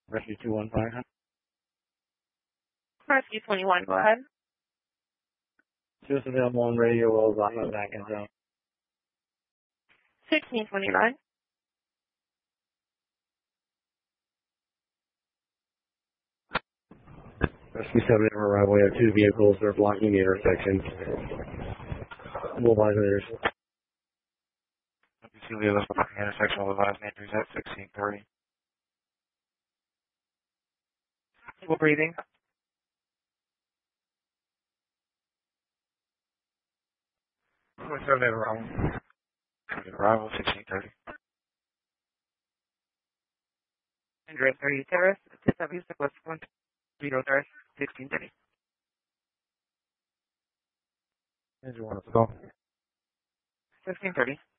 Rescue 215. Rescue 21, go ahead. Just available on radio wells on the back end zone. 1629. Rescue 7 in arrival. We have 2 vehicles that are blocking the intersection. Mobilizers. Cecilia, let's block the intersection with live entries at 1630. Stable breathing. Rescue 7 in arrival. Arrival 1630. Andrea 30 Terrace, 276 West 1, Terrace, 1630. Andrew, let's go. 1630.